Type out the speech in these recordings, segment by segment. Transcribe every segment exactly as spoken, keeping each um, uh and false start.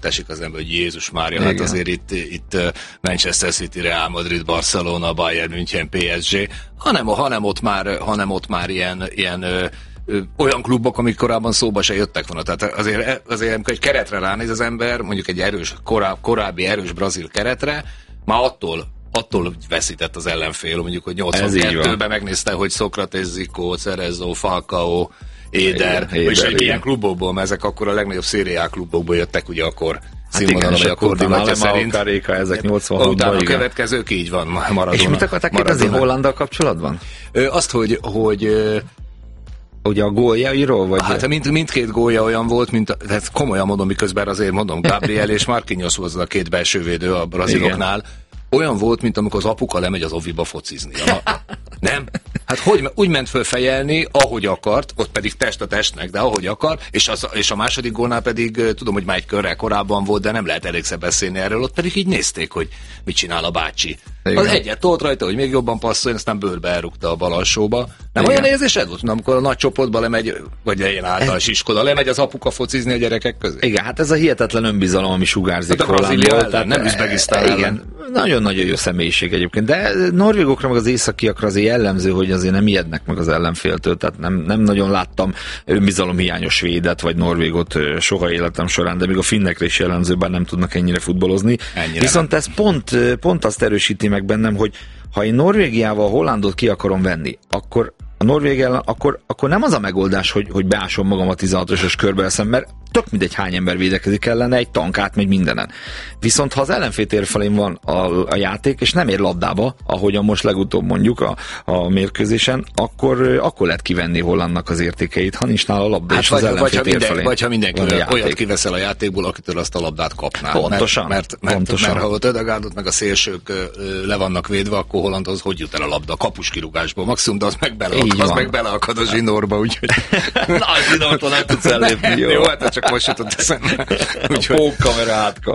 tessék az ember, hogy Jézus Mária, igen. Hát azért itt, itt Manchester City, Real Madrid, Barcelona, Bayern München, pé es gé, hanem, hanem, ott, már, hanem ott már ilyen, ilyen ö, ö, olyan klubok, amik korábban szóba se jöttek volna. Tehát azért, azért amikor egy keretre ránéz az ember, mondjuk egy erős, koráb, korábbi erős brazil keretre, már attól attól veszített az ellenfél, mondjuk, hogy nyolcvankettőben megnézte, hogy Sokrates, Zico, Cerezo, Falcao, Éder, és egy ilyen klubokból, mert ezek akkor a legnagyobb Serie A klubokból jöttek, ugye akkor színvonalon, vagy a koordinátor szerint. Karéka, ezek nyolcvanhatban. Utána a következők így van, Maradona. És mit akarták kérdezni Hollanddal kapcsolatban? Ö, azt, hogy, hogy ö, ugye a góljairól? Vagy hát mind, mindkét gólja olyan volt, mint, hát komolyan mondom, miközben azért mondom, Gabriel és Marquinhos volt a két belső védő a braziloknál. Igen. Olyan volt, mint amikor az apuka lemegy az oviba focizni. Nem? Hát hogy, úgy ment föl fejelni, ahogy akart, ott pedig test a testnek, de ahogy akar, és, az, és a második gólnál pedig, tudom, hogy már egy körrel korábban volt, de nem lehet elégszer beszélni erről, ott pedig így nézték, hogy mit csinál a bácsi. Igen. Az egyet tolt rajta, hogy még jobban passzoljon, aztán bőrbe elrúgta a bal alsóba. Nem igen. Olyan érzésed volt, amikor a nagy csoportba lemegy, vagy ilyen általános iskola, lemegy az apuka focizni a gyerekek közé? Igen, hát ez a hihetetlen önbizalom, ami sugárzik hát Hollandia ellen, nem Üzbegisztán ellen. Igen, nagyon-nagyon jó személyiség egyébként, de norvégokra meg az északiakra azért jellemző, hogy azért nem ijednek meg az ellenféltől, tehát nem, nem nagyon láttam önbizalomhiányos svédet vagy norvégot soha életem során, de még a finnekre is jellemző, bár nem tudnak ennyire futballozni. Ennyire Viszont nem. ez pont, pont azt erősíti meg bennem, hogy ha én Norvégiával Hollandot ki akarom venni, akkor a Norvég ellen, akkor, akkor nem az a megoldás, hogy, hogy beásom magam a tizenhatos körbe eszem, mert tök mindegy hány ember védekezik ellene, egy tank átmegy mindenen. Viszont ha az ellenfél térfelén van a, a játék, és nem ér labdába, ahogyan most legutóbb mondjuk a, a mérkőzésen, akkor, akkor lehet kivenni Hollandnak az értékeit, ha nincs nála a labda, hát és vagy, az ellenfél térfelén. Vagy ha mindenki olyat kiveszel a játékból, akitől azt a labdát kapnál. Pontosan. Mert, mert, pontosan. mert, mert ha ott Ödegaardot meg a szélsők le vannak védve, akkor Hollandhoz hogy jut el a labda? A kapuskirúgásból. Maximum, de az meg beleakad, az meg beleakad a zsinórba, úgyhogy... Na, a zsinórtól nem tudsz ellépni, jó. Jó, hát csak most jutott eszembe. A pókkamera átka.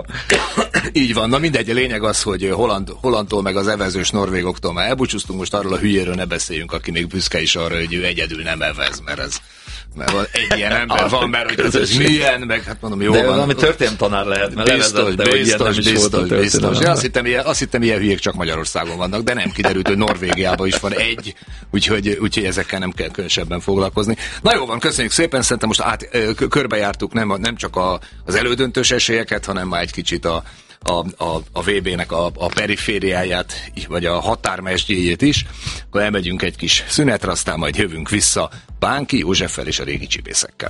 Így van, na mindegy, a lényeg az, hogy Holland, Hollandtól meg az evezős norvégoktól már elbúcsúztunk, most arról a hülyéről ne beszéljünk, aki még büszke is arra, hogy ő egyedül nem evez, mert ez mert van, egy ilyen ember van, mert hogy ez, ez milyen, meg hát mondom, jó de van. De valami történelemtanár lehet, mert biztos, levezette, biztos, biztos, biztos, biztos. Azt hittem, ilyen, azt hittem, ilyen hülyék csak Magyarországon vannak, de nem kiderült, hogy Norvégiában is van egy, úgyhogy, úgyhogy ezekkel nem kell különösebben foglalkozni. Na jó van, köszönjük szépen, szerintem most át, körbejártuk nem, nem csak a, az elődöntős esélyeket, hanem már egy kicsit a a, a, a vé bének a, a perifériáját, vagy a határmesdjéjét is, akkor elmegyünk egy kis szünetre, aztán majd jövünk vissza Bánki Józseffel és a régi csibészekkel.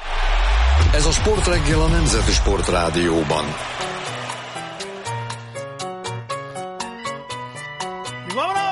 Ez a Sportreggel a Nemzeti Sportrádióban. Vámonos!